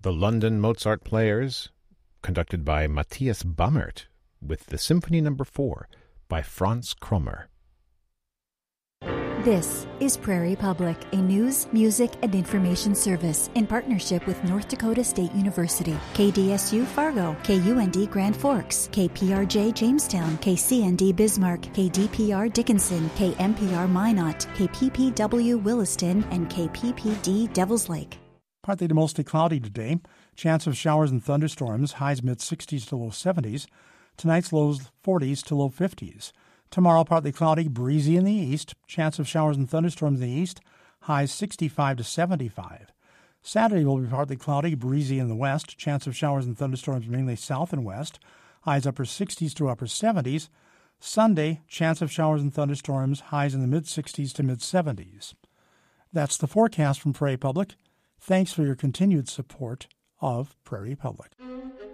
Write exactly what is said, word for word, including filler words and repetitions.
The London Mozart Players, conducted by Matthias Bammert, with the Symphony Number four by Franz Krommer. This is Prairie Public, a news, music, and information service in partnership with North Dakota State University, K D S U Fargo, K U N D Grand Forks, K P R J Jamestown, K C N D Bismarck, K D P R Dickinson, K M P R Minot, K P P W Williston, and K P P D Devils Lake. Partly to mostly cloudy today. Chance of showers and thunderstorms, highs mid-sixties to low seventies. Tonight's lows forties to low fifties. Tomorrow, partly cloudy, breezy in the east. Chance of showers and thunderstorms in the east. Highs sixty-five to seventy-five. Saturday will be partly cloudy, breezy in the west. Chance of showers and thunderstorms mainly south and west. Highs upper sixties to upper seventies. Sunday, chance of showers and thunderstorms. Highs in the mid-sixties to mid-seventies. That's the forecast from Prairie Public. Thanks for your continued support of Prairie Public.